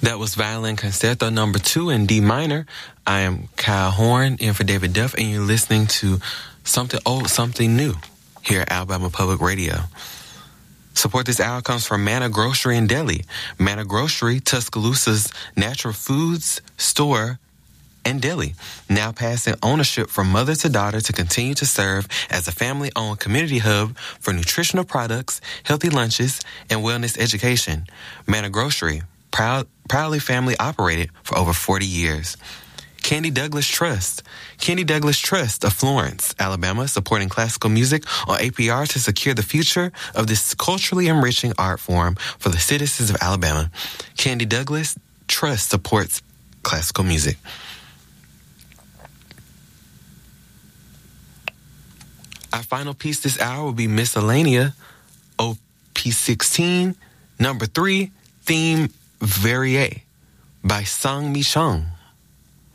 That was Violin Concerto number 2 in D minor. I am Kyle Horn, in for David Duff, and you're listening to Something Old, Something New here at Alabama Public Radio. Support this hour comes from Manna Grocery in Delhi. Manna Grocery, Tuscaloosa's natural foods store in Delhi, now passing ownership from mother to daughter to continue to serve as a family-owned community hub for nutritional products, healthy lunches, and wellness education. Manna Grocery, proudly family operated for over 40 years. Candy Douglas Trust. Candy Douglas Trust of Florence, Alabama, supporting classical music on APR to secure the future of this culturally enriching art form for the citizens of Alabama. Candy Douglas Trust supports classical music. Our final piece this hour will be Miscellanea, OP16, number 3, theme Verrier by Sang Mi Chang.